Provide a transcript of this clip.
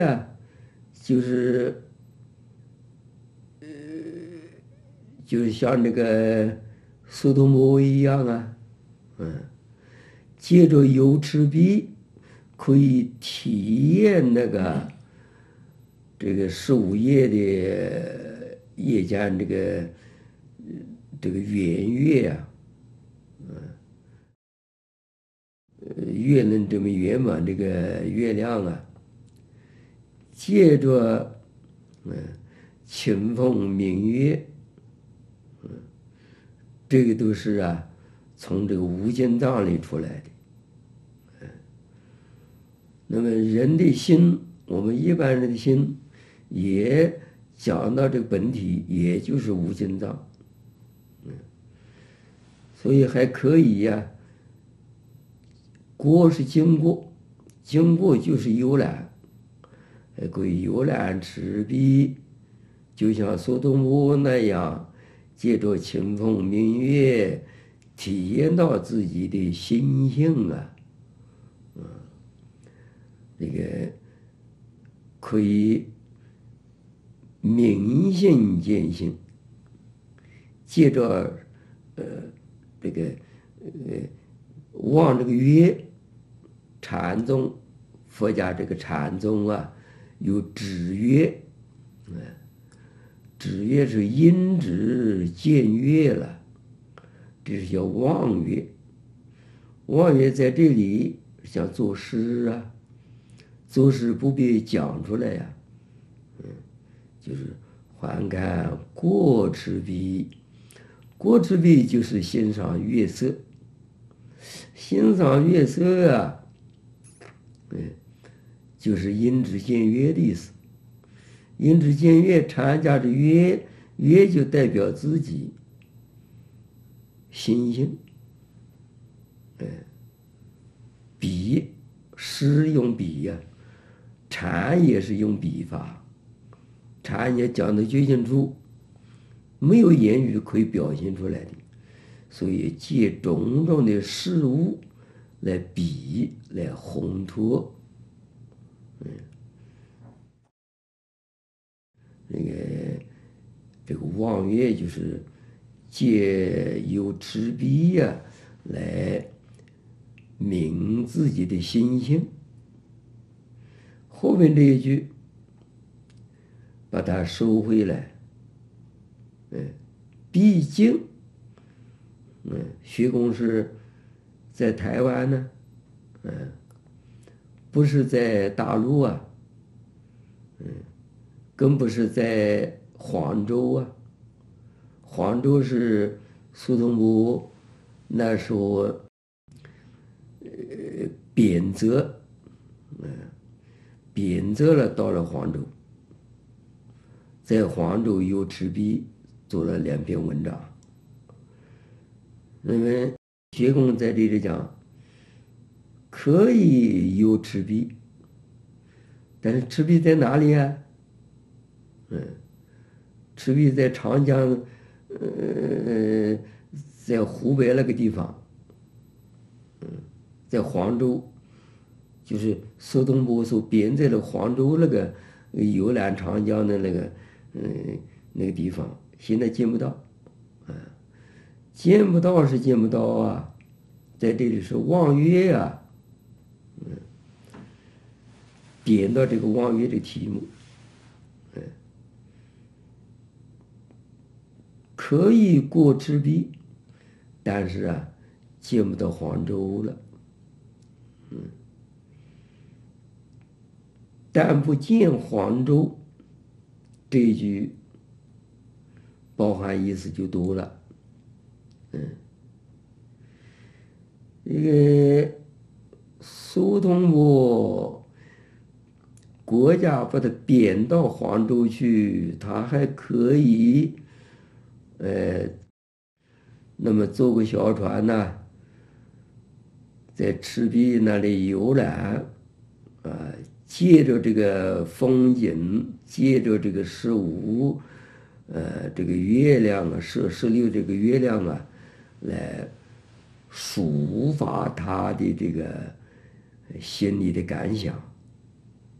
啊，就是就是像那个苏东坡一样啊，借着油赤壁可以体验那个这个15夜的夜间这个圆月啊，月能这么圆满这个月亮啊，借着清风明月，这个都是啊从这个无间道里出来的。那么人的心，我们一般人的心，也讲到这个本体，也就是无间道，所以还可以呀、过是经过，经过就是游览，还可以游览赤壁，就像苏东坡那样，借着清风明月，体验到自己的心性啊，这个可以明心见性，借着这个望这个月，禅宗，佛家这个禅宗啊，有指月，指月是因指见月了，这是叫望月。望月在这里像作诗啊，作诗不必讲出来呀、就是还看过赤壁，过赤壁就是欣赏月色，欣赏月色啊，就是因指见月的意思。因指见月，禅家的月，月就代表自己心性。笔，诗用笔呀、禅也是用笔法，禅也讲得最清楚，没有言语可以表现出来的，所以借种种的事物来比来烘托。这个望月就是借由赤壁呀、来明自己的心性。后面这一句把它收回来，毕竟，徐公是在台湾呢，不是在大陆啊，更不是在黄州啊。黄州是苏东坡那时候贬谪，贬谪了到了黄州，在黄州游赤壁做了2篇文章。那么薛公在这里讲，可以游赤壁，但是赤壁在哪里啊？赤壁在长江，在湖北那个地方，在黄州，就是苏东坡所编在了黄州那个游览长江的那个地方，现在见不到，见不到是见不到啊，在这里是望月啊，点到这个望月的题目，可以过赤壁，但是啊，见不到黄州了，但不见黄州，这一句包含意思就多了。这个苏东坡国家把他贬到黄州去，他还可以，那么坐个小船呢，在赤壁那里游览，啊，借着这个风景，借着这个事物，这个月亮啊，16这个月亮啊，来抒发他的这个心里的感想。